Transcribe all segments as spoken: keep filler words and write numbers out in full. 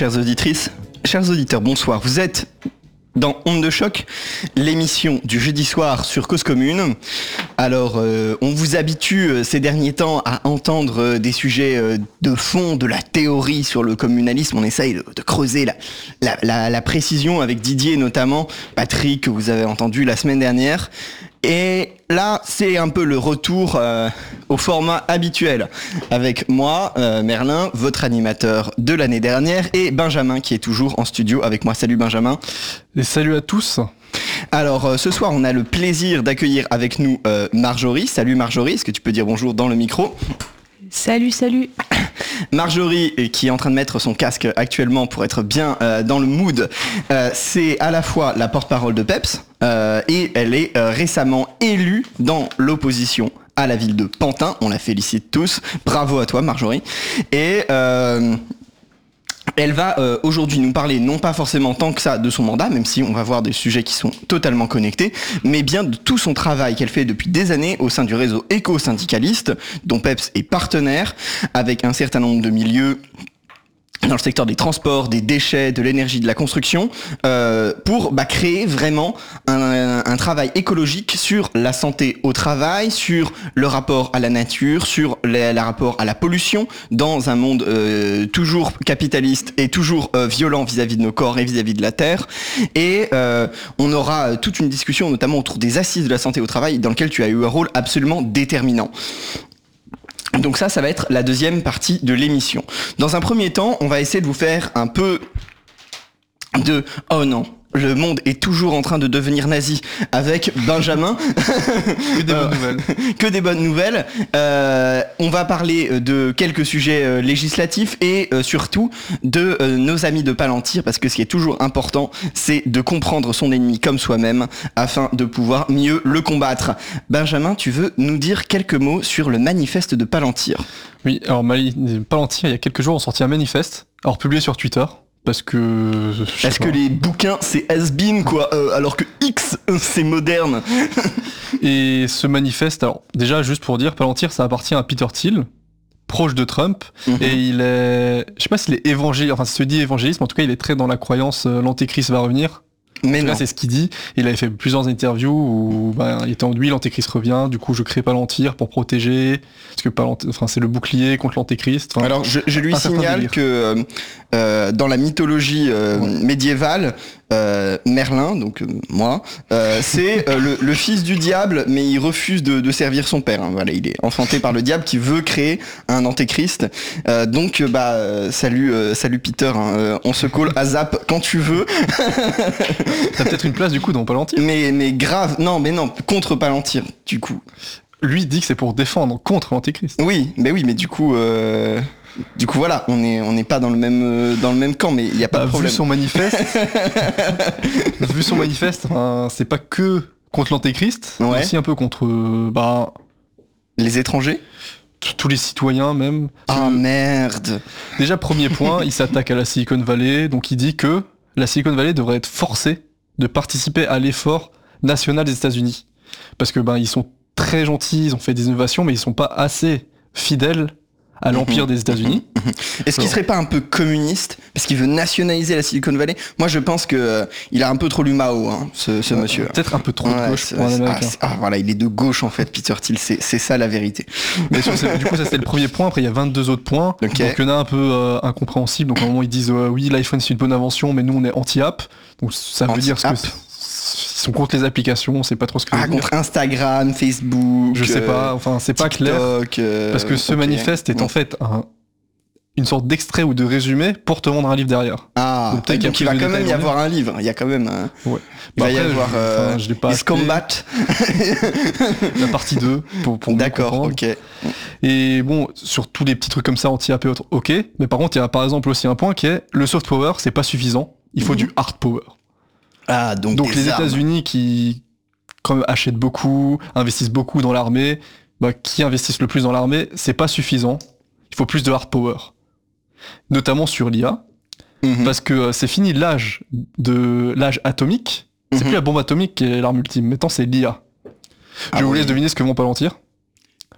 chères auditrices, chers auditeurs, bonsoir. Vous êtes dans Onde de Choc, l'émission du jeudi soir sur Cause Commune. Alors, euh, on vous habitue euh, ces derniers temps à entendre euh, des sujets euh, de fond, de la théorie sur le communalisme. On essaye de, de creuser la, la, la, la précision avec Didier notamment, Patrick que vous avez entendu la semaine dernière. Et là, c'est un peu le retour euh, au format habituel avec moi, euh, Merlin, votre animateur de l'année dernière, et Benjamin qui est toujours en studio avec moi. Salut Benjamin. Et salut à tous. Alors euh, ce soir, on a le plaisir d'accueillir avec nous euh, Marjorie. Salut Marjorie, est-ce que tu peux dire bonjour dans le micro ? Salut, salut. Marjorie, qui est en train de mettre son casque actuellement pour être bien euh, dans le mood, euh, c'est à la fois la porte-parole de Peps euh, et elle est euh, récemment élue dans l'opposition à la ville de Pantin. On la félicite tous. Bravo à toi, Marjorie. Et... Euh, Elle va euh, aujourd'hui nous parler non pas forcément tant que ça de son mandat, même si on va voir des sujets qui sont totalement connectés, mais bien de tout son travail qu'elle fait depuis des années au sein du réseau éco-syndicaliste, dont Peps est partenaire, avec un certain nombre de milieux dans le secteur des transports, des déchets, de l'énergie, de la construction, euh, pour bah, créer vraiment un, un travail écologique sur la santé au travail, sur le rapport à la nature, sur le rapport à la pollution, dans un monde euh, toujours capitaliste et toujours euh, violent vis-à-vis de nos corps et vis-à-vis de la Terre. Et euh, on aura toute une discussion, notamment autour des assises de la santé au travail, dans lequel tu as eu un rôle absolument déterminant. Donc ça, ça va être la deuxième partie de l'émission. Dans un premier temps, on va essayer de vous faire un peu de « Oh non !» Le monde est toujours en train de devenir nazi avec Benjamin. Que des bonnes nouvelles. Que des bonnes nouvelles. Euh, on va parler de quelques sujets euh, législatifs et euh, surtout de euh, nos amis de Palantir, parce que ce qui est toujours important, c'est de comprendre son ennemi comme soi-même afin de pouvoir mieux le combattre. Benjamin, tu veux nous dire quelques mots sur le manifeste de Palantir ? Oui, alors Palantir, il y a quelques jours, ont sorti un manifeste, alors publié sur Twitter. Parce que... Est-ce que les bouquins, c'est has-been, quoi, euh, alors que X, c'est moderne. Et ce manifeste, alors déjà, juste pour dire, Palantir, ça appartient à Peter Thiel, proche de Trump, mm-hmm. et il est... Je sais pas s'il est évangéliste, enfin, ça se dit évangélisme, en tout cas, il est très dans la croyance euh, l'antéchrist va revenir. Mais en tout cas, c'est ce qu'il dit. Il avait fait plusieurs interviews où bah, il était en lui, l'antéchrist revient, du coup je crée Palantir pour protéger, parce que Palantir, enfin, c'est le bouclier contre l'antéchrist. Enfin, alors je, je lui signale que euh, dans la mythologie euh, ouais. médiévale, euh, Merlin, donc euh, moi, euh, c'est euh, le, le fils du diable, mais il refuse de, de servir son père. Hein. Voilà, il est enfanté par le diable qui veut créer un antéchrist. Euh, donc bah euh, salut, euh, salut Peter, hein. euh, on se call à Zap quand tu veux. T'as peut-être une place du coup dans Palantir. Mais, mais grave, non, mais non, contre Palantir, du coup. Lui dit que c'est pour défendre contre l'antéchrist. Oui, mais oui, mais du coup, euh, du coup voilà, on est, on n'est pas dans le même, euh, dans le même camp, mais il y a pas bah, de problème. Vu son manifeste, vu son manifeste, hein, c'est pas que contre l'antéchrist, ouais. mais aussi un peu contre, euh, bah, les étrangers. Tous les citoyens même. Ah oh, merde. Déjà premier point, il s'attaque à la Silicon Valley, donc il dit que la Silicon Valley devrait être forcée de participer à l'effort national des États-Unis. Parce que ben ils sont très gentils, ils ont fait des innovations, mais ils sont pas assez fidèles à l'empire des États-Unis. Est-ce qu'il serait pas un peu communiste parce qu'il veut nationaliser la Silicon Valley ? Moi, je pense que euh, il a un peu trop lu Mao, hein, ce, ce ouais, monsieur. Peut-être un peu trop ouais, de gauche pour un Américain. Ah, ah, voilà, il est de gauche en fait, Peter Thiel. C'est, c'est ça la vérité. Mais sur, du coup, ça c'était le premier point. Après, il y a vingt-deux autres points. Okay. Donc, il y en a un peu euh, incompréhensibles. Donc, à un moment, ils disent euh, oui, l'iPhone c'est une bonne invention, mais nous, on est anti-app. Donc, ça veut dire ce que ils sont contre les applications, on sait pas trop ce que ah, contre Instagram, Facebook. Je sais pas, enfin c'est pas clair. Euh, parce que ce okay. manifeste est bon. en fait un, une sorte d'extrait ou de résumé pour te vendre un livre derrière. Ah, donc, donc il va quand même y avoir un livre. Il y a quand même un. Ouais. Il bah va après, y avoir. Je, euh, je l'ai pas Is Combat. La partie deux pour pour D'accord, ok. Et bon, sur tous les petits trucs comme ça anti-app et autres, ok. Mais par contre, il y a par exemple aussi un point qui est le soft power, c'est pas suffisant. Il faut mmh. du hard power. Ah, donc, donc les armes. États-Unis qui quand même achètent beaucoup, investissent beaucoup dans l'armée, bah, qui investissent le plus dans l'armée, c'est pas suffisant. Il faut plus de hard power. Notamment sur l'I A, mm-hmm. parce que euh, c'est fini l'âge de l'âge atomique. C'est mm-hmm. plus la bombe atomique qui est l'arme ultime. Maintenant, c'est l'I A. Ah, Je oui. vous laisse deviner ce que vont Palantir.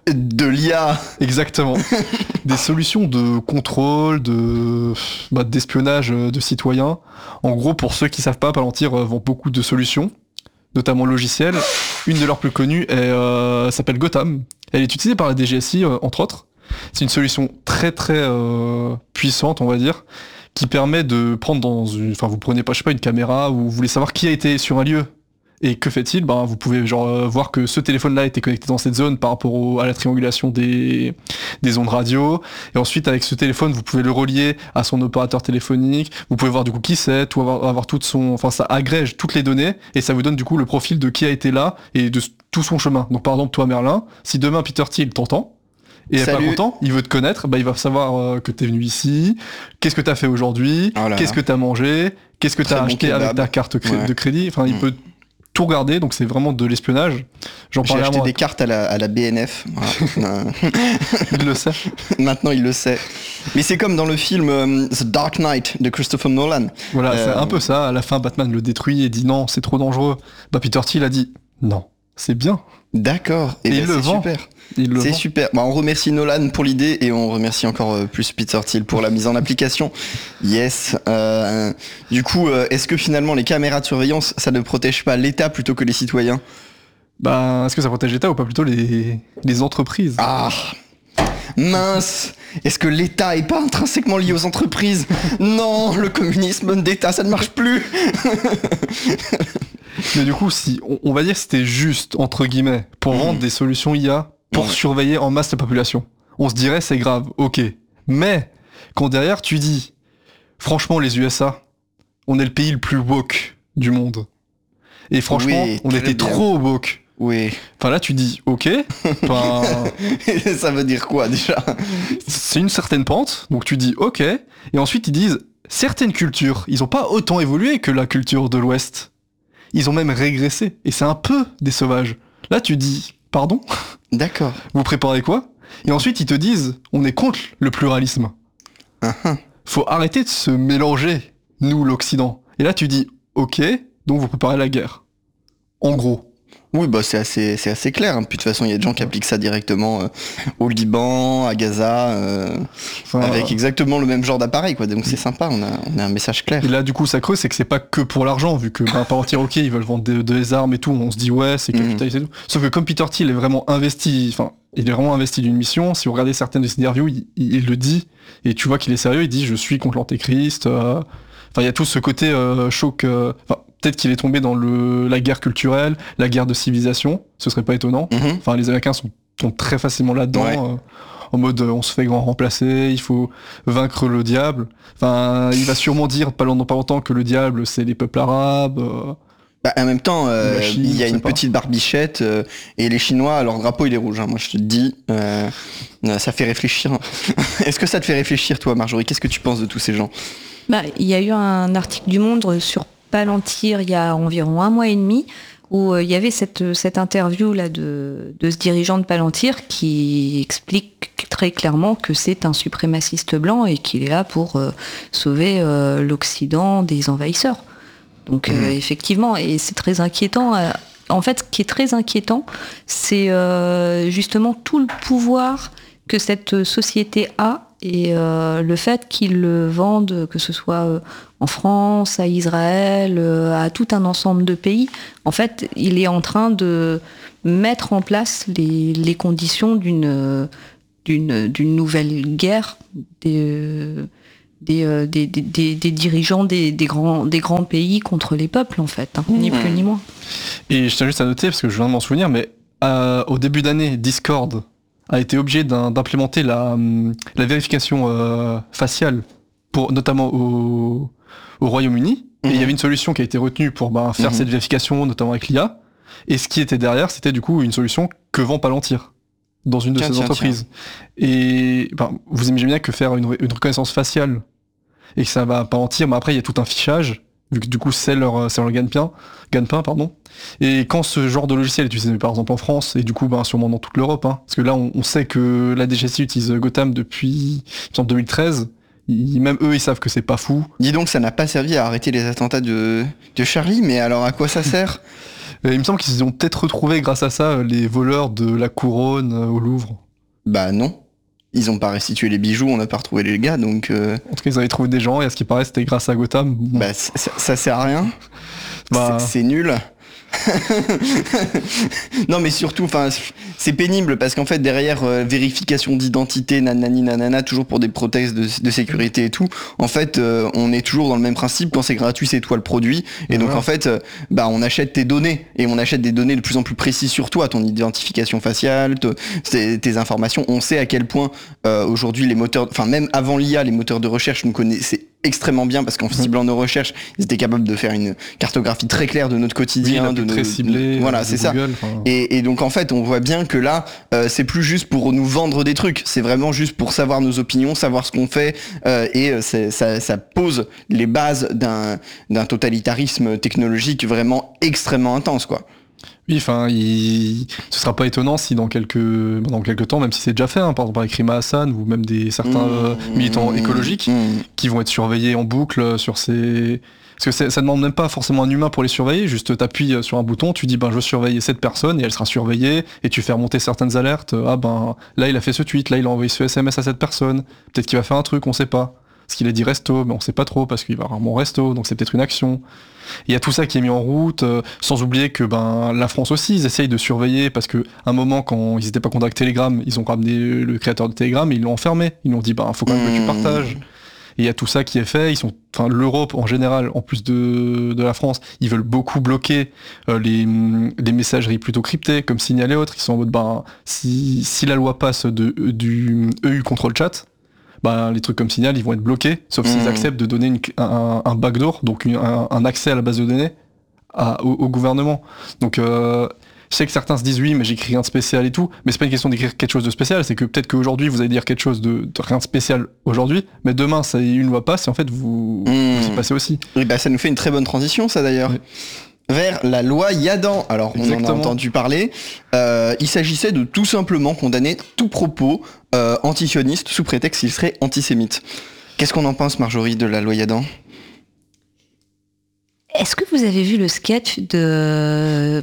De l'I A. Exactement. Des solutions de contrôle, de bah, d'espionnage de citoyens. En gros, pour ceux qui savent pas, Palantir vend beaucoup de solutions, notamment logicielles. Une de leurs plus connues est, euh, s'appelle Gotham. Elle est utilisée par la D G S I, euh, entre autres. C'est une solution très très euh, puissante, on va dire, qui permet de prendre dans une... Enfin, vous prenez pas, je sais pas, une caméra où vous voulez savoir qui a été sur un lieu. Et que fait-il ? Ben, vous pouvez genre euh, voir que ce téléphone-là était connecté dans cette zone par rapport au, à la triangulation des, des ondes radio. Et ensuite, avec ce téléphone, vous pouvez le relier à son opérateur téléphonique. Vous pouvez voir du coup qui c'est, tout avoir, avoir toute son, enfin ça agrège toutes les données et ça vous donne du coup le profil de qui a été là et de tout son chemin. Donc par exemple, toi Merlin, si demain Peter Thiel t'entend et est pas content, il veut te connaître, bah il va savoir euh, que t'es venu ici, qu'est-ce que t'as fait aujourd'hui, oh qu'est-ce que t'as mangé, qu'est-ce que t'as bon acheté kebab. Avec ta carte cré- ouais. de crédit. Enfin, mmh. il peut tout regarder, donc c'est vraiment de l'espionnage. J'en J'ai parlais acheté à moi. des cartes à la, à la B N F. Voilà. Il le sait. Maintenant, il le sait. Mais c'est comme dans le film um, The Dark Knight de Christopher Nolan. Voilà, euh... c'est un peu ça. À la fin, Batman le détruit et dit non, c'est trop dangereux. Bah, Peter Thiel a dit non, c'est bien. D'accord. Et, et ben, il le vend. Super. Il le c'est vend. Super. Bah, on remercie Nolan pour l'idée et on remercie encore plus Peter Thiel pour la mise en application. Yes. Euh, du coup, euh, est-ce que finalement les caméras de surveillance, ça ne protège pas l'État plutôt que les citoyens ? Bah, est-ce que ça protège l'État ou pas plutôt les, les entreprises ? Ah, mince. Est-ce que l'État est pas intrinsèquement lié aux entreprises ? Non, le communisme d'État, ça ne marche plus. Mais du coup, si on, on va dire que c'était juste, entre guillemets, pour mmh. vendre des solutions I A pour ouais. surveiller en masse la population, on se dirait c'est grave, ok. Mais quand derrière tu dis, franchement les U S A, on est le pays le plus woke du monde. Et franchement, oui, on était bien. Trop woke. Oui. Enfin là tu dis, ok. Enfin, ça veut dire quoi déjà ? C'est une certaine pente, donc tu dis ok. Et ensuite ils disent, certaines cultures, ils ont pas autant évolué que la culture de l'Ouest. Ils ont même régressé. Et c'est un peu des sauvages. Là, tu dis, pardon ? D'accord. Vous préparez quoi ? Et ensuite, ils te disent, on est contre le pluralisme. Uh-huh. Faut arrêter de se mélanger, nous, l'Occident. Et là, tu dis, ok, donc vous préparez la guerre. En gros. Oui, bah c'est assez, c'est assez clair. Puis de toute façon, il y a des gens qui appliquent ça directement euh, au Liban, à Gaza, euh, enfin, avec exactement le même genre d'appareil, quoi. Donc c'est sympa, on a, on a un message clair. Et là, du coup, ça creuse, c'est que c'est pas que pour l'argent, vu que bah, Palantir, ok, ils veulent vendre des, des armes et tout, on se dit ouais, c'est capitaliste mmh. et tout. Sauf que comme Peter Thiel est vraiment investi, enfin, il est vraiment investi d'une mission. Si vous regardez certaines de ses interviews, il, il, il le dit, et tu vois qu'il est sérieux. Il dit, je suis contre l'antéchrist. Euh... Enfin, il y a tout ce côté euh, choc. Euh... Enfin, peut-être qu'il est tombé dans le, la guerre culturelle, la guerre de civilisation, ce serait pas étonnant. Mm-hmm. Enfin, les Américains sont, sont très facilement là-dedans, ouais. euh, en mode euh, on se fait grand remplacer, il faut vaincre le diable. Enfin, il va sûrement dire, pas longtemps, pas longtemps, que le diable, c'est les peuples arabes. Euh, bah, en même temps, euh, Chine, il y a une pas. petite barbichette, euh, et les Chinois, leur drapeau, il est rouge. Hein, moi, je te dis, euh, ça fait réfléchir. Est-ce que ça te fait réfléchir, toi, Marjorie ? Qu'est-ce que tu penses de tous ces gens ? Bah, il y a eu un article du Monde sur Palantir il y a environ un mois et demi où euh, il y avait cette, cette interview là de, de ce dirigeant de Palantir qui explique très clairement que c'est un suprémaciste blanc et qu'il est là pour euh, sauver euh, l'Occident des envahisseurs. Donc mmh. euh, effectivement, et c'est très inquiétant. Euh, en fait, ce qui est très inquiétant, c'est euh, justement tout le pouvoir que cette société a et euh, le fait qu'ils le vendent, que ce soit euh, en France, à Israël, euh, à tout un ensemble de pays. En fait, il est en train de mettre en place les, les conditions d'une, d'une, d'une nouvelle guerre des, des, des, des, des dirigeants des, des, grands, des grands pays contre les peuples, en fait, hein, mmh. ni plus ni moins. Et je tiens juste à noter, parce que je viens de m'en souvenir, mais euh, au début d'année, Discord a été obligé d'un, d'implémenter la, la vérification euh, faciale, pour, notamment au, au Royaume-Uni. Mmh. Et il y avait une solution qui a été retenue pour bah, faire mmh. cette vérification, notamment avec l'I A. Et ce qui était derrière, c'était du coup une solution que vend Palantir dans une de tiens, ses tiens, entreprises. Tiens. Et bah, vous imaginez bien que faire une, une reconnaissance faciale et que ça va Palantir, mais après il y a tout un fichage, vu que du coup c'est leur, c'est leur gagne-pain, gagne-pain, pardon. Et quand ce genre de logiciel est utilisé par exemple en France, et du coup bah, sûrement dans toute l'Europe, hein, parce que là on, on sait que la D G S I utilise Gotham depuis deux mille treize, ils, même eux ils savent que c'est pas fou. Dis donc, ça n'a pas servi à arrêter les attentats de, de Charlie, mais alors à quoi ça sert ? Et il me semble qu'ils ont peut-être retrouvé grâce à ça les voleurs de la couronne au Louvre. Bah non. Ils ont pas restitué les bijoux, on n'a pas retrouvé les gars, donc... Euh... En tout cas, ils avaient trouvé des gens, et à ce qui paraît, c'était grâce à Gotham. Bon. Bah, ça, ça sert à rien. Bah... C'est, c'est nul. Non, mais surtout, enfin, c'est pénible, parce qu'en fait, derrière, euh, vérification d'identité, nanani, nanana, toujours pour des prétextes de, de sécurité et tout, en fait, euh, on est toujours dans le même principe, quand c'est gratuit, c'est toi le produit, et donc, voilà. en fait, euh, bah, on achète tes données, et on achète des données de plus en plus précises sur toi, ton identification faciale, te, tes informations, on sait à quel point, euh, aujourd'hui, les moteurs, enfin, même avant l'I A, les moteurs de recherche nous connaissaient extrêmement bien, parce qu'en ciblant nos recherches, ils étaient capables de faire une cartographie très claire de notre quotidien, oui, de très nos, ciblée, voilà, c'est Google, ça. Enfin... Et, et donc en fait, on voit bien que là, euh, c'est plus juste pour nous vendre des trucs, c'est vraiment juste pour savoir nos opinions, savoir ce qu'on fait, euh, et c'est, ça, ça pose les bases d'un, d'un totalitarisme technologique vraiment extrêmement intense, quoi. Oui, enfin, il... ce sera pas étonnant si dans quelques, dans quelques temps, même si c'est déjà fait, hein, par exemple avec Rima Hassan ou même des certains mmh, militants mmh, écologiques mmh. qui vont être surveillés en boucle sur ces... Parce que c'est, ça demande même pas forcément un humain pour les surveiller, juste t'appuies sur un bouton, tu dis ben je veux surveiller cette personne et elle sera surveillée, et tu fais remonter certaines alertes, ah ben là il a fait ce tweet, là il a envoyé ce S M S à cette personne, peut-être qu'il va faire un truc, on sait pas. Parce qu'il a dit resto, mais on sait pas trop, parce qu'il va rarement au resto, donc c'est peut-être une action. Il y a tout ça qui est mis en route, euh, sans oublier que ben la France aussi, ils essayent de surveiller, parce que un moment, quand ils étaient pas contacts Telegram, ils ont ramené le créateur de Telegram et ils l'ont enfermé. Ils lui ont dit, ben faut quand même que tu partages. Et il y a tout ça qui est fait, ils sont, enfin l'Europe en général, en plus de, de la France, ils veulent beaucoup bloquer euh, les, les messageries plutôt cryptées, comme Signal et autres, ils sont en mode, ben si, si la loi passe de, du E U Control Chat, ben, les trucs comme Signal, ils vont être bloqués, sauf mmh. s'ils acceptent de donner une, un, un backdoor, donc une, un, un accès à la base de données à, au, au gouvernement. Donc euh, je sais que certains se disent oui, mais j'écris rien de spécial et tout, mais c'est pas une question d'écrire quelque chose de spécial, c'est que peut-être qu'aujourd'hui vous allez dire quelque chose de, de rien de spécial aujourd'hui, mais demain ça une loi passe et en fait vous, mmh. vous y passez aussi. Oui, bah ça nous fait une très bonne transition ça d'ailleurs. Oui. Vers la loi Yadan. Alors on Exactement. en a entendu parler. Euh, il s'agissait de tout simplement condamner tout propos euh, antisioniste sous prétexte qu'il serait antisémite. Qu'est-ce qu'on en pense, Marjorie, de la loi Yadan ? Est-ce que vous avez vu le sketch de,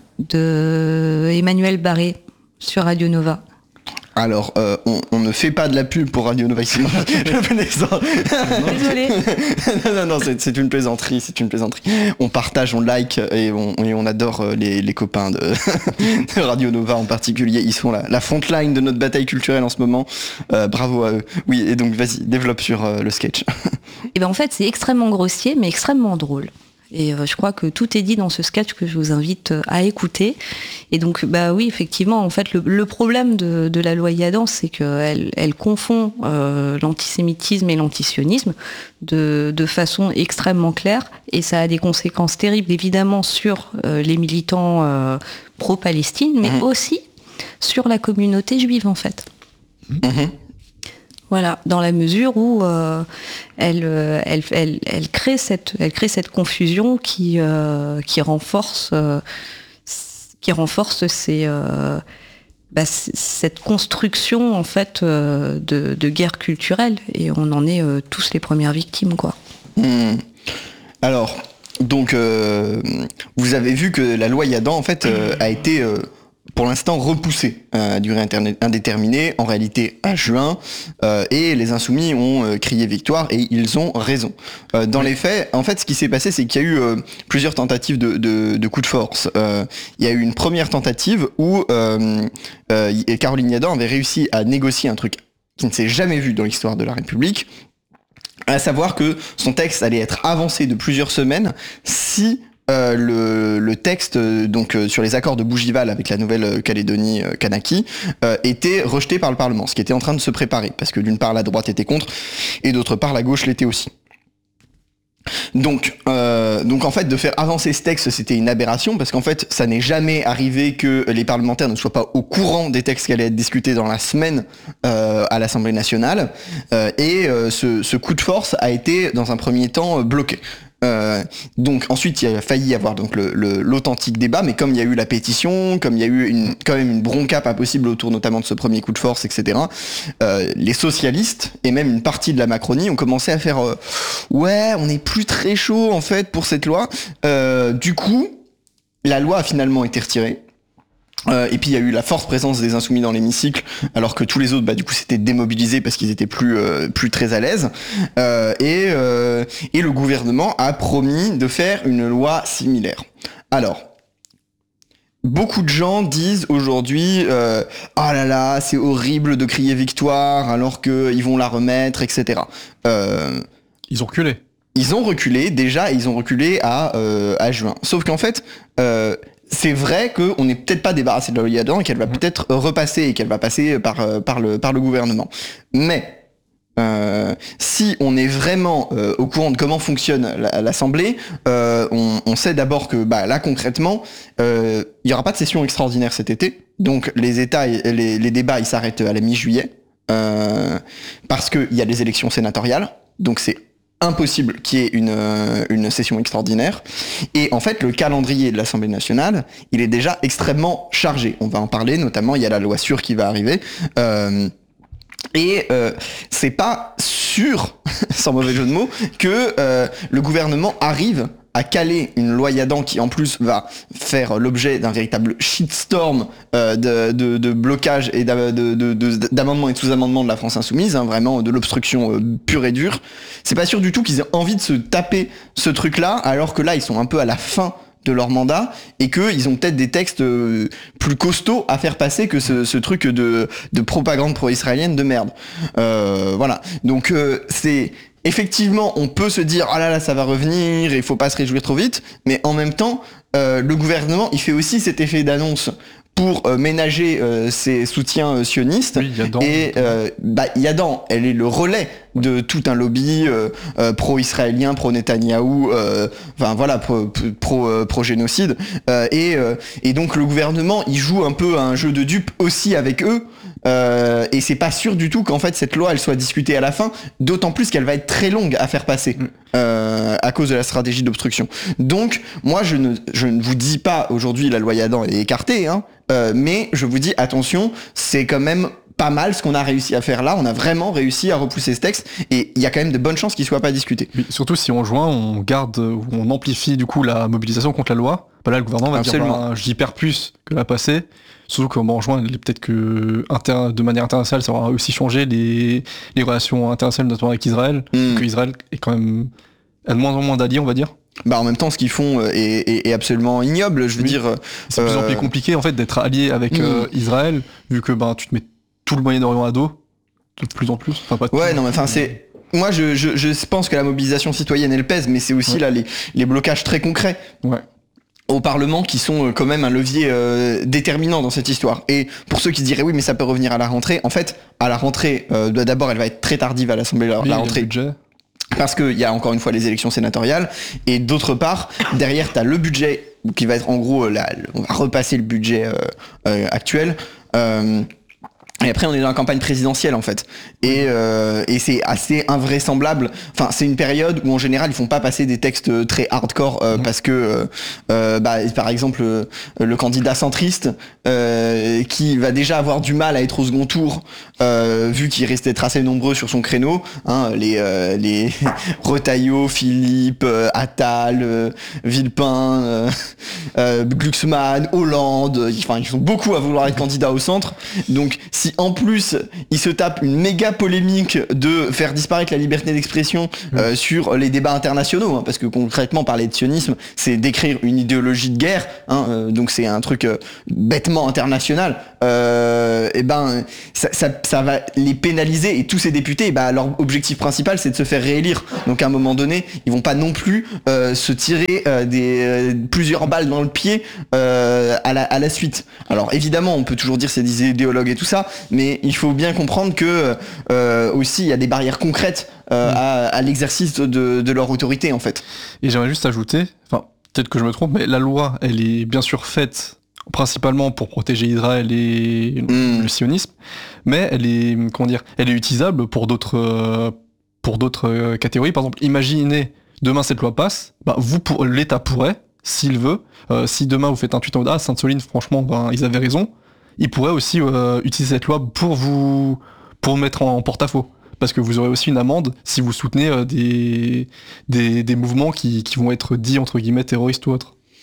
de Emmanuel Barré sur Radio Nova ? Alors, euh, on, on ne fait pas de la pub pour Radio Nova ici. Je plaisante. Désolé. non, non, non, c'est, c'est une plaisanterie, c'est une plaisanterie. On partage, on like et on, et on adore les, les copains de, de Radio Nova en particulier. Ils sont la, la front line de notre bataille culturelle en ce moment. Euh, bravo à eux. Oui, et donc vas-y, développe sur euh, le sketch. Et ben en fait, c'est extrêmement grossier, mais extrêmement drôle. Et euh, je crois que tout est dit dans ce sketch que je vous invite euh, à écouter. Et donc, bah oui, effectivement, en fait, le, le problème de, de la loi Yadan, c'est qu'elle elle confond euh, l'antisémitisme et l'antisionisme de, de façon extrêmement claire. Et ça a des conséquences terribles, évidemment, sur euh, les militants euh, pro-Palestine, mais mmh. aussi sur la communauté juive, en fait. Mmh. Voilà, dans la mesure où euh, elle, elle, elle, elle, crée cette, elle crée cette confusion qui, euh, qui renforce, euh, qui renforce ces, euh, bah, cette construction en fait euh, de, de guerre culturelle, et on en est euh, tous les premières victimes, quoi. Mmh. Alors, donc, euh, vous avez vu que la loi Yadan en fait euh, a été euh, pour l'instant repoussé euh, à durée indéterminée, en réalité à juin, euh, et les Insoumis ont euh, crié victoire, et ils ont raison. Euh, dans les faits, en fait, ce qui s'est passé, c'est qu'il y a eu euh, plusieurs tentatives de, de, de coups de force. Euh, il y a eu une première tentative où euh, euh, Caroline Yadan avait réussi à négocier un truc qui ne s'est jamais vu dans l'histoire de la République, à savoir que son texte allait être avancé de plusieurs semaines si Euh, le, le texte euh, donc euh, sur les accords de Bougival avec la Nouvelle-Calédonie euh, Kanaki euh, était rejeté par le Parlement, ce qui était en train de se préparer, parce que d'une part la droite était contre et d'autre part la gauche l'était aussi. Donc, euh, donc en fait, de faire avancer ce texte, c'était une aberration, parce qu'en fait, ça n'est jamais arrivé que les parlementaires ne soient pas au courant des textes qui allaient être discutés dans la semaine euh, à l'Assemblée nationale, euh, et euh, ce, ce coup de force a été, dans un premier temps, bloqué. Euh, donc ensuite il a failli y avoir donc le, le, l'authentique débat, mais comme il y a eu la pétition, comme il y a eu une, quand même une bronca pas possible autour notamment de ce premier coup de force, et cetera, euh, les socialistes et même une partie de la Macronie ont commencé à faire euh, ouais, on n'est plus très chaud en fait pour cette loi. Euh, du coup, la loi a finalement été retirée. Euh, et puis il y a eu la forte présence des insoumis dans l'hémicycle, alors que tous les autres, bah du coup, s'étaient démobilisés parce qu'ils étaient plus euh, plus très à l'aise. Euh, et euh, et le gouvernement a promis de faire une loi similaire. Alors. Beaucoup de gens disent aujourd'hui euh, ah là là, c'est horrible de crier victoire alors qu'ils vont la remettre, et cetera. Euh, ils ont reculé. Ils ont reculé déjà, et ils ont reculé à euh, à juin. Sauf qu'en fait, euh, c'est vrai qu'on n'est peut-être pas débarrassé de la loi Adam et qu'elle va peut-être repasser et qu'elle va passer par par le par le gouvernement. Mais Euh, si on est vraiment euh, au courant de comment fonctionne la, l'Assemblée, euh, on, on sait d'abord que bah, là concrètement, euh, il y aura pas de session extraordinaire cet été, donc les États, les, les débats, ils s'arrêtent à la mi-juillet euh, parce que il y a les élections sénatoriales, donc c'est impossible qu'il y ait une, euh, une session extraordinaire. Et en fait, le calendrier de l'Assemblée nationale, il est déjà extrêmement chargé. On va en parler, notamment il y a la loi sûre qui va arriver. Euh, Et euh, c'est pas sûr, sans mauvais jeu de mots, que euh, le gouvernement arrive à caler une loi Yadan qui en plus va faire l'objet d'un véritable shitstorm euh, de, de, de blocage et de, de, de, d'amendements et de sous-amendements de la France insoumise, hein, vraiment de l'obstruction euh, pure et dure. C'est pas sûr du tout qu'ils aient envie de se taper ce truc-là, alors que là ils sont un peu à la fin de leur mandat et qu'ils ont peut-être des textes euh, plus costauds à faire passer que ce, ce truc de, de propagande pro-israélienne de merde. Euh, voilà. Donc euh, c'est effectivement, on peut se dire ah là là ça va revenir, il faut pas se réjouir trop vite, mais en même temps euh, le gouvernement il fait aussi cet effet d'annonce pour euh, ménager euh, ses soutiens euh, sionistes. Oui, Yadan, et euh, bah, Yadan, elle est le relais de tout un lobby euh, euh, pro-israélien, pro-Netanyahou, euh, enfin voilà, pro, pro, euh, pro-génocide. Euh, et, euh, et donc le gouvernement, il joue un peu à un jeu de dupes aussi avec eux. Euh, et c'est pas sûr du tout qu'en fait cette loi elle soit discutée à la fin, d'autant plus qu'elle va être très longue à faire passer euh, à cause de la stratégie d'obstruction. Donc moi je ne, je ne vous dis pas aujourd'hui la loi Yadan est écartée, hein, euh, mais je vous dis attention, c'est quand même pas mal ce qu'on a réussi à faire là, on a vraiment réussi à repousser ce texte et il y a quand même de bonnes chances qu'il soit pas discuté. Mais surtout si en juin on garde, on amplifie du coup la mobilisation contre la loi, bah là le gouvernement va Absolument. dire bah, j'y perds plus que la passée. Surtout qu'en juin, peut-être que inter- de manière internationale, ça aura aussi changé les, les relations internationales, notamment avec Israël. Mm. Que Israël est quand même a de moins en moins d'alliés, on va dire. Bah en même temps, ce qu'ils font est, est, est absolument ignoble. Je veux oui. dire, c'est de plus en plus compliqué en fait d'être allié avec mm. euh, Israël, vu que bah tu te mets tout le Moyen-Orient à dos, de plus en plus. Enfin, pas ouais, tout, non, mais enfin c'est. Moi, je, je, je pense que la mobilisation citoyenne elle pèse, mais c'est aussi ouais. là les, les blocages très concrets. Ouais. Au Parlement qui sont quand même un levier euh, déterminant dans cette histoire. Et pour ceux qui se diraient oui mais ça peut revenir à la rentrée, en fait à la rentrée euh, d'abord elle va être très tardive à l'Assemblée la, oui, la rentrée parce qu'il y a encore une fois les élections sénatoriales et d'autre part derrière t'as le budget qui va être en gros là on va repasser le budget euh, euh, actuel euh, et après on est dans la campagne présidentielle en fait et euh, et c'est assez invraisemblable. Enfin c'est une période où en général ils font pas passer des textes très hardcore euh, mmh. parce que euh, bah par exemple euh, le candidat centriste euh, qui va déjà avoir du mal à être au second tour euh, vu qu'il reste être assez nombreux sur son créneau hein, les euh, les Retailleau, Philippe, euh, Attal, euh, Villepin, euh, euh, Glucksmann, Hollande, enfin ils sont beaucoup à vouloir être candidats au centre. Donc si en plus il se tape une méga polémique de faire disparaître la liberté d'expression euh, mmh. sur les débats internationaux, hein, parce que concrètement parler de sionisme c'est décrire une idéologie de guerre, hein, euh, donc c'est un truc euh, bêtement international, euh, et ben ça, ça, ça va les pénaliser et tous ces députés, bah, leur objectif principal c'est de se faire réélire, donc à un moment donné ils vont pas non plus euh, se tirer euh, des, euh, plusieurs balles dans le pied euh, à, la, à la suite. Alors évidemment on peut toujours dire c'est des idéologues et tout ça, mais il faut bien comprendre que euh, aussi il y a des barrières concrètes euh, mmh. à, à l'exercice de, de leur autorité en fait. Et j'aimerais juste ajouter, enfin peut-être que je me trompe, mais la loi elle est bien sûr faite principalement pour protéger Israël et mmh. le sionisme, mais elle est comment dire, elle est utilisable pour d'autres euh, pour d'autres euh, catégories. Par exemple, imaginez demain cette loi passe, bah, vous pour l'État pourrait, s'il veut, euh, si demain vous faites un tweet en mode ah Sainte-Soline franchement ben, ils avaient raison. Il pourrait aussi euh, utiliser cette loi pour vous pour vous mettre en, en porte-à-faux. Parce que vous aurez aussi une amende si vous soutenez euh, des, des, des mouvements qui, qui vont être dits entre guillemets terroristes ou autres.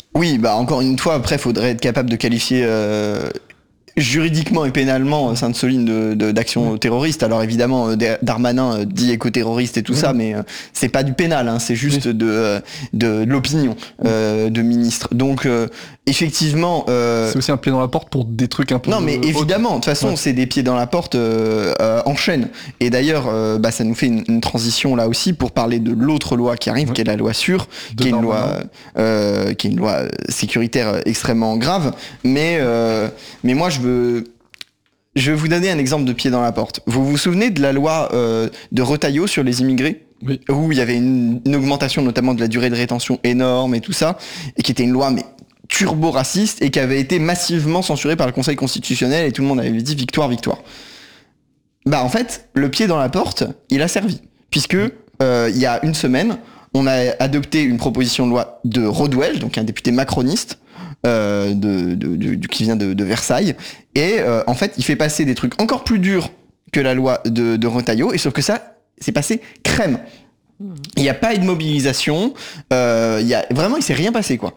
Oui, bah encore une fois, après, il faudrait être capable de qualifier euh, juridiquement et pénalement Sainte-Soline de, de, d'action Oui. terroriste. Alors évidemment, euh, Darmanin euh, dit éco-terroriste et tout Oui. ça, mais euh, c'est pas du pénal, hein, c'est juste Oui. de, euh, de, de l'opinion euh, de ministre. Donc euh, effectivement... Euh, C'est aussi un pied dans la porte pour des trucs un peu... Non mais autres. évidemment, de toute façon Ouais. c'est des pieds dans la porte euh, euh, en chaîne. Et d'ailleurs, euh, bah, ça nous fait une, une transition là aussi pour parler de l'autre loi qui arrive, Ouais. qui est la loi sûre, De qui est une Darmanin. loi, euh, qui est une loi sécuritaire extrêmement grave. Mais euh, mais moi je veux je vais vous donner un exemple de pied dans la porte. Vous vous souvenez de la loi euh, de Retailleau sur les immigrés? Oui. Où il y avait une, une augmentation notamment de la durée de rétention énorme et tout ça, et qui était une loi mais turbo-raciste et qui avait été massivement censurée par le Conseil constitutionnel et tout le monde avait dit victoire, victoire. Bah en fait, le pied dans la porte, il a servi. Puisque euh, il y a une semaine, on a adopté une proposition de loi de Rodwell, donc un député macroniste, euh, de, de, de, de- qui vient de, de Versailles, et euh, en fait, il fait passer des trucs encore plus durs que la loi de, de Retailleau, et sauf que ça, c'est passé crème. Il n'y a pas eu de mobilisation, euh, il y a, vraiment, il s'est rien passé, quoi.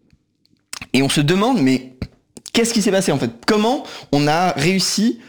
Et on se demande, mais qu'est-ce qui s'est passé en fait? Comment on a réussi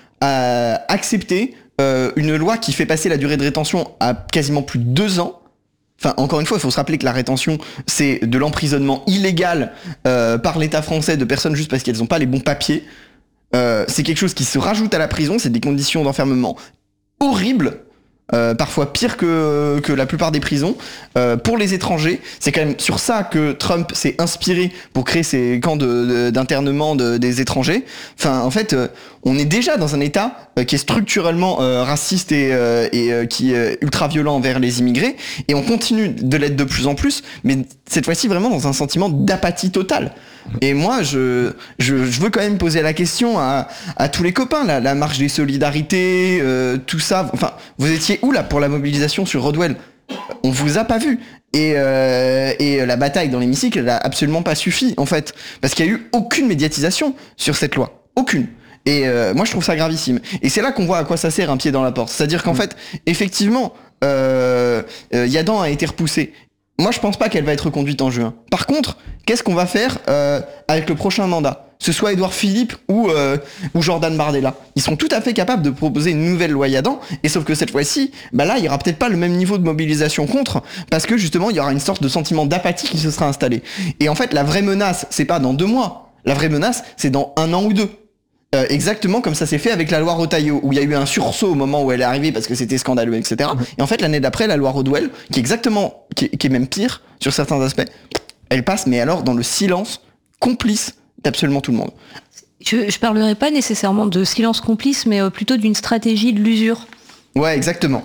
à accepter euh, une loi qui fait passer la durée de rétention à quasiment plus de deux ans? Enfin, encore une fois, il faut se rappeler que la rétention, c'est de l'emprisonnement illégal euh, par l'État français de personnes juste parce qu'elles n'ont pas les bons papiers. Euh, c'est quelque chose qui se rajoute à la prison, c'est des conditions d'enfermement horribles. Euh, parfois pire que, que la plupart des prisons. Euh, pour les étrangers, c'est quand même sur ça que Trump s'est inspiré pour créer ces camps de, de, d'internement de, des étrangers. Enfin, en fait, euh, on est déjà dans un État euh, qui est structurellement euh, raciste et, euh, et euh, qui est ultra violent envers les immigrés, et on continue de l'être de plus en plus, mais cette fois-ci vraiment dans un sentiment d'apathie totale. Et moi, je, je, je veux quand même poser la question à, à tous les copains, la, la marche des solidarités, euh, tout ça. Enfin, vous étiez où là pour la mobilisation sur Rodwell? On vous a pas vu. Et, euh, et la bataille dans l'hémicycle, elle a absolument pas suffi, en fait. Parce qu'il y a eu aucune médiatisation sur cette loi. Aucune. Et euh, moi, je trouve ça gravissime. Et c'est là qu'on voit à quoi ça sert un pied dans la porte. C'est-à-dire qu'en fait, effectivement, euh, euh, Yadan a été repoussé. Moi, je pense pas qu'elle va être reconduite en juin. Par contre, qu'est-ce qu'on va faire euh, avec le prochain mandat? Que ce soit Édouard Philippe ou, euh, ou Jordan Bardella. Ils sont tout à fait capables de proposer une nouvelle loi Yadan, et sauf que cette fois-ci, bah là, il y aura peut-être pas le même niveau de mobilisation contre, parce que justement, il y aura une sorte de sentiment d'apathie qui se sera installé. Et en fait, la vraie menace, c'est pas dans deux mois. La vraie menace, c'est dans un an ou deux. Euh, exactement comme ça s'est fait avec la loi Retailleau, où il y a eu un sursaut au moment où elle est arrivée parce que c'était scandaleux, et cetera. Et en fait, l'année d'après, la loi Rodwell, qui est exactement, qui est, qui est même pire sur certains aspects, elle passe, mais alors dans le silence complice d'absolument tout le monde. Je, je parlerai pas nécessairement de silence complice, mais euh, plutôt d'une stratégie de l'usure. Ouais, exactement.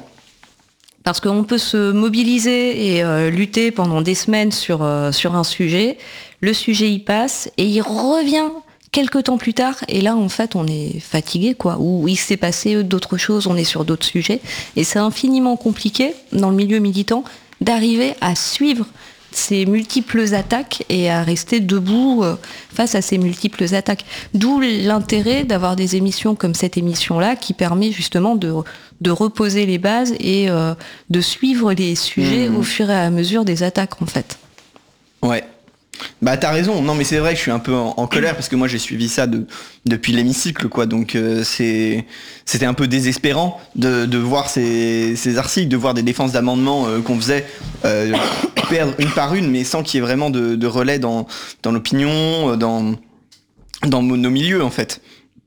Parce qu'on peut se mobiliser et euh, lutter pendant des semaines sur, euh, sur un sujet, le sujet y passe, et il revient quelques temps plus tard, et là en fait on est fatigué, quoi, ou il s'est passé d'autres choses, on est sur d'autres sujets, et c'est infiniment compliqué dans le milieu militant d'arriver à suivre ces multiples attaques et à rester debout euh, face à ces multiples attaques. D'où l'intérêt d'avoir des émissions comme cette émission-là qui permet justement de, de reposer les bases et euh, de suivre les sujets mmh. au fur et à mesure des attaques en fait. Ouais. Bah t'as raison, non mais c'est vrai que je suis un peu en, en colère parce que moi j'ai suivi ça de, depuis l'hémicycle, quoi, donc euh, c'est, c'était un peu désespérant de, de voir ces, ces articles, de voir des défenses d'amendements euh, qu'on faisait euh, perdre une par une, mais sans qu'il y ait vraiment de, de relais dans, dans l'opinion, dans, dans nos milieux en fait.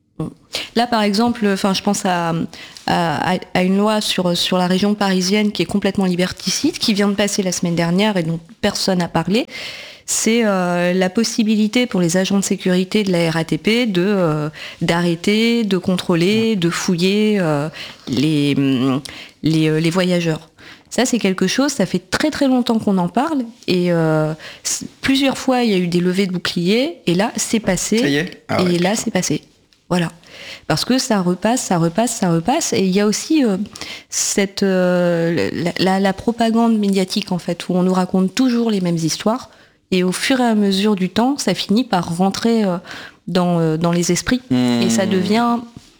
Là, par exemple, enfin, je pense à, à, à une loi sur, sur la région parisienne qui est complètement liberticide, qui vient de passer la semaine dernière et dont personne n'a parlé. C'est euh, la possibilité pour les agents de sécurité de la R A T P de, euh, d'arrêter, de contrôler, de fouiller euh, les, les, les voyageurs. Ça, c'est quelque chose, ça fait très très longtemps qu'on en parle, et euh, plusieurs fois, il y a eu des levées de boucliers, et là, c'est passé. Ça y est. Ah ouais. Et là, c'est passé. Voilà. Parce que ça repasse, ça repasse, ça repasse. Et il y a aussi euh, cette, euh, la, la, la propagande médiatique, en fait, où on nous raconte toujours les mêmes histoires. Et au fur et à mesure du temps, ça finit par rentrer euh, dans, euh, dans les esprits. Mmh. Et ça devient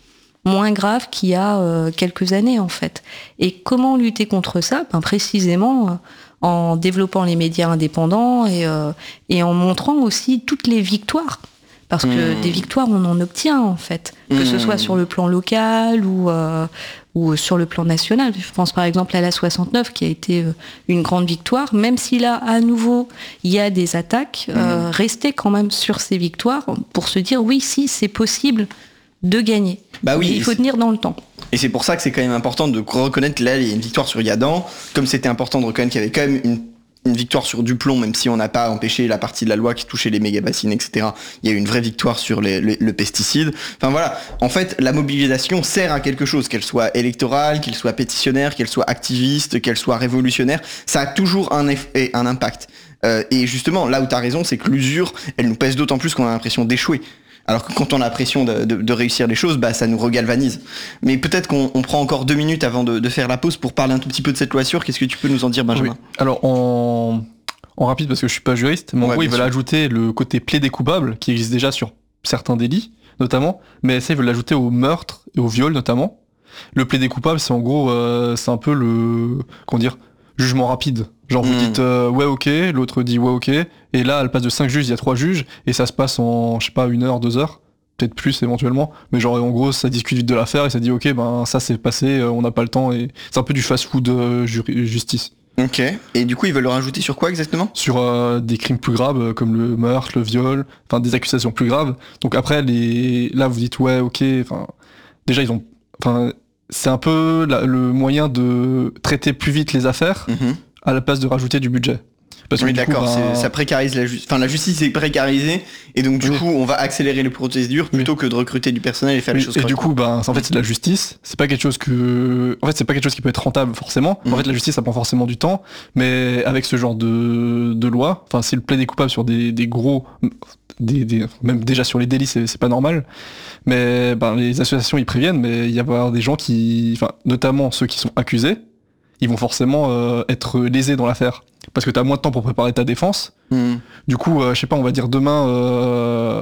moins grave qu'il y a euh, quelques années en fait. Et comment lutter contre ça? Ben, précisément euh, en développant les médias indépendants et, euh, et en montrant aussi toutes les victoires. Parce que mmh. des victoires, on en obtient en fait, que mmh. ce soit sur le plan local ou, euh, ou sur le plan national. Je pense par exemple à la soixante-neuf qui a été une grande victoire, même si là, à nouveau, il y a des attaques, mmh. euh, rester quand même sur ces victoires pour se dire oui, si, c'est possible de gagner. Bah oui, il faut tenir dans le temps. Et c'est pour ça que c'est quand même important de reconnaître que là, il y a une victoire sur Yadan, comme c'était important de reconnaître qu'il y avait quand même une une victoire sur Duplon, même si on n'a pas empêché la partie de la loi qui touchait les méga-bassines, et cetera. Il y a eu une vraie victoire sur les, les, le pesticide. Enfin voilà, en fait, la mobilisation sert à quelque chose, qu'elle soit électorale, qu'elle soit pétitionnaire, qu'elle soit activiste, qu'elle soit révolutionnaire. Ça a toujours un, eff- un impact. Euh, et justement, là où tu as raison, c'est que l'usure, elle nous pèse d'autant plus qu'on a l'impression d'échouer. Alors que quand on a l'impression de, de, de réussir les choses, bah, ça nous regalvanise. Mais peut-être qu'on on prend encore deux minutes avant de, de faire la pause pour parler un tout petit peu de cette loi sûre. Qu'est-ce que tu peux nous en dire, Benjamin ? Oui. Alors, en, en rapide, parce que je suis pas juriste, mais en ouais, gros, ils veulent sûr. ajouter le côté plaidé coupable, qui existe déjà sur certains délits, notamment, mais ça, ils veulent l'ajouter au meurtre et au viol, notamment. Le plaidé coupable, c'est en gros, euh, c'est un peu le, comment dire, jugement rapide. Genre vous mmh. dites euh, ouais ok, l'autre dit ouais ok, et là elle passe de cinq juges, il y a trois juges, et ça se passe en, je sais pas, une heure, deux heures, peut-être plus éventuellement, mais genre en gros ça discute vite de l'affaire et ça dit ok ben ça c'est passé, on n'a pas le temps, et c'est un peu du fast-food euh, juri- justice. Ok, et du coup ils veulent le rajouter sur quoi exactement ? Sur euh, des crimes plus graves euh, comme le meurtre, le viol, enfin des accusations plus graves. Donc après les, là vous dites ouais ok, enfin déjà ils ont, enfin c'est un peu la, le moyen de traiter plus vite les affaires. Mmh. À la place de rajouter du budget. Parce oui, que d'accord, coup, bah... ça précarise la justice. Enfin, la justice est précarisée, et donc du oui. coup, on va accélérer les procédures plutôt oui. que de recruter du personnel et faire oui. les choses et correctement. Et du coup, bah, en fait, c'est de la justice. C'est pas quelque chose que, en fait, c'est pas quelque chose qui peut être rentable forcément. Mmh. En fait, la justice, ça prend forcément du temps, mais avec ce genre de, de loi, enfin, si le plaidé coupable sur des, des gros, des, des, même déjà sur les délits, c'est, c'est pas normal. Mais ben, les associations, ils préviennent, mais il y a des gens qui, enfin, notamment ceux qui sont accusés, ils vont forcément euh, être lésés dans l'affaire. Parce que t'as moins de temps pour préparer ta défense. Mmh. Du coup, euh, je sais pas, on va dire demain, euh,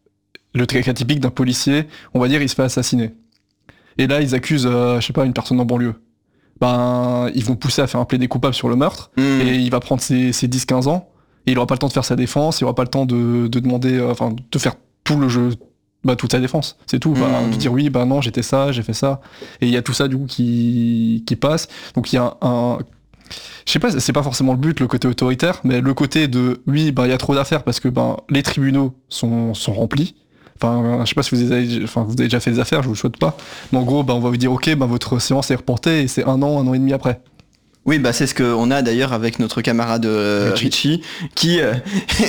le cas typique d'un policier, on va dire il se fait assassiner. Et là, ils accusent, euh, je sais pas, une personne en banlieue. Ben, ils vont pousser à faire un plaidé coupable sur le meurtre, mmh. et il va prendre ses, ses dix quinze ans, et il aura pas le temps de faire sa défense, il aura pas le temps de, de demander, enfin, euh, de faire tout le jeu, bah, toute sa défense, c'est tout. Mmh. Bah, de dire oui, bah non, j'étais ça, j'ai fait ça. Et il y a tout ça, du coup, qui, qui passe. Donc il y a un, un je sais pas, c'est pas forcément le but, le côté autoritaire, mais le côté de oui, bah il y a trop d'affaires parce que ben les tribunaux sont, sont remplis. Enfin, je sais pas si vous avez, enfin, vous avez déjà fait des affaires, je vous le souhaite pas. Mais en gros, bah on va vous dire ok, bah votre séance est reportée et c'est un an, un an et demi après. Oui, bah c'est ce qu'on a d'ailleurs avec notre camarade euh, Richie, qui euh,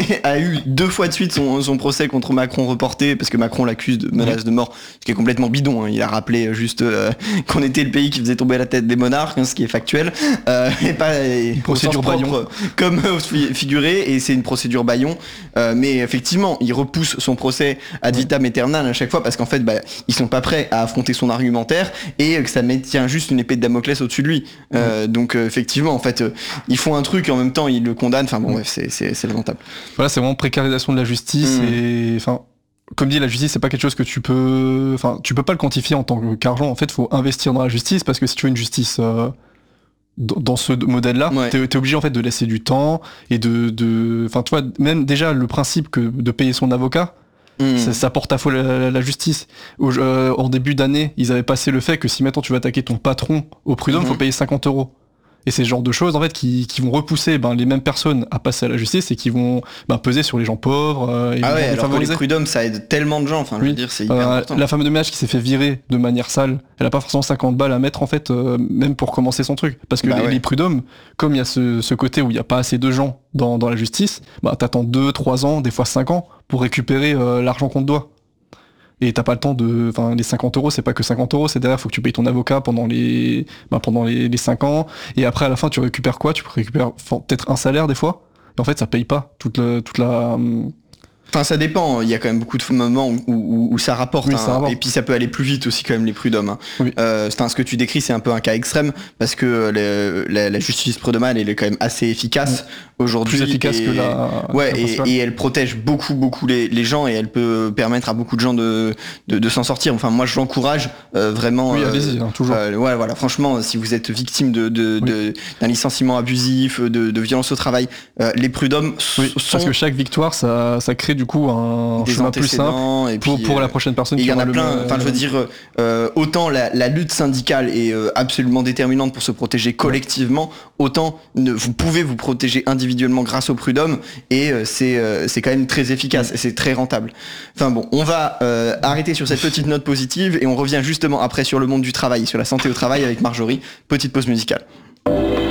a eu deux fois de suite son, son procès contre Macron reporté, parce que Macron l'accuse de menace de mort, ce qui est complètement bidon. Hein. Il a rappelé juste euh, qu'on était le pays qui faisait tomber la tête des monarques, hein, ce qui est factuel, euh, et pas une procédure Bayon, comme figuré, et c'est une procédure Bayon. Euh, mais effectivement, il repousse son procès ad vitam aeternam à chaque fois, parce qu'en fait, bah, ils sont pas prêts à affronter son argumentaire, et que ça maintient juste une épée de Damoclès au-dessus de lui. Euh, donc euh, effectivement, en fait, euh, ils font un truc et en même temps ils le condamnent. Enfin bon, bref, c'est, c'est, c'est lamentable. Voilà, c'est vraiment précarisation de la justice mmh. et enfin, comme dit, la justice, c'est pas quelque chose que tu peux, enfin, tu peux pas le quantifier en tant qu'argent. En fait, faut investir dans la justice parce que si tu veux une justice euh, dans ce modèle-là, ouais. t'es, t'es obligé en fait de laisser du temps et de, de, enfin, tu vois, même déjà le principe que de payer son avocat. Mmh. Ça, ça porte à faux la, la justice. Au, euh, en début d'année, ils avaient passé le fait que si maintenant tu vas attaquer ton patron au prud'homme, mmh. faut payer cinquante euros. Et c'est ce genre de choses en fait qui, qui vont repousser ben, les mêmes personnes à passer à la justice et qui vont ben, peser sur les gens pauvres. Euh, et ah ouais, les alors que les prud'hommes ça aide tellement de gens. Enfin, oui. je veux dire, c'est hyper euh, important. La femme de ménage qui s'est fait virer de manière sale, elle a pas forcément cinquante balles à mettre en fait, euh, même pour commencer son truc. Parce que bah les, ouais. les prud'hommes, comme il y a ce, ce côté où il y a pas assez de gens dans, dans la justice, bah t'attends deux, trois ans, des fois cinq ans pour récupérer euh, l'argent qu'on te doit. Et t'as pas le temps de, enfin, les cinquante euros, c'est pas que cinquante euros, c'est derrière, faut que tu payes ton avocat pendant les, ben, pendant les, les cinq ans. Et après, à la fin, tu récupères quoi? Tu récupères peut-être un salaire, des fois. Et en fait, ça paye pas toute le, toute la, Enfin, ça dépend. Il y a quand même beaucoup de moments où, où, où ça rapporte. Oui, hein. ça rapporte. Et puis ça peut aller plus vite aussi quand même les prud'hommes. Hein. Oui. Euh, c'est un, ce que tu décris, c'est un peu un cas extrême parce que le, la, la justice prud'homale, elle est quand même assez efficace oui. aujourd'hui. Plus efficace et, que la. Ouais, que la et, et elle protège beaucoup, beaucoup les, les gens et elle peut permettre à beaucoup de gens de, de, de s'en sortir. Enfin, moi, je l'encourage euh, vraiment. Oui, euh, allez-y, hein, toujours. Euh, ouais, voilà. Franchement, si vous êtes victime de, de, Oui. de d'un licenciement abusif, de, de violence au travail, euh, les prud'hommes oui, sont parce que chaque victoire, ça, ça crée du coup un des chemin plus simple et pour, puis, pour euh, la prochaine personne et il qui y en aura a le plein. même- Enfin, je veux dire, euh, autant la, la lutte syndicale est euh, absolument déterminante pour se protéger collectivement, autant ne, vous pouvez vous protéger individuellement grâce au prud'homme et euh, c'est euh, c'est quand même très efficace et c'est très rentable. Enfin bon, on va euh, arrêter sur cette petite note positive et on revient justement après sur le monde du travail, sur la santé au travail avec Marjorie. Petite pause musicale.